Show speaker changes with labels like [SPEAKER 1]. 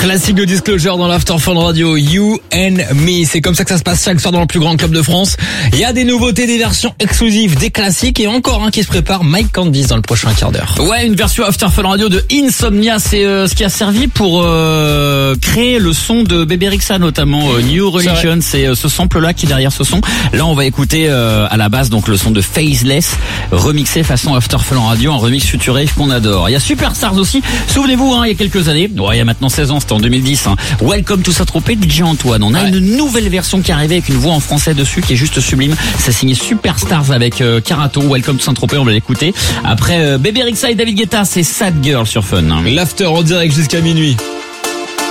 [SPEAKER 1] Classique de Disclosure dans l'After Fun Radio, You and Me. C'est comme ça que ça se passe chaque soir dans le plus grand club de France. Il y a des nouveautés, des versions exclusives, des classiques et encore un qui se prépare, Mike Candice dans le prochain quart d'heure.
[SPEAKER 2] Ouais, une version After Fun Radio de Insomnia, c'est ce qui a servi pour créer le son de Bebe Rexha notamment, New Religion, c'est ce sample là qui est derrière ce son. Là, on va écouter à la base donc le son de Faceless remixé façon After Fun Radio, un remix Future Rave qu'on adore. Il y a Superstars aussi. Souvenez-vous, il y a quelques années, il y a maintenant 16 ans, c'était en 2010. Welcome to Saint-Tropez de DJ Antoine. On a une nouvelle version qui est arrivée avec une voix en français dessus qui est juste sublime. C'est signé Superstars avec Karato. Welcome to Saint-Tropez, on va l'écouter. Après Bebe Rexha et David Guetta, c'est Sad Girl sur Fun.
[SPEAKER 1] L'After en direct jusqu'à minuit.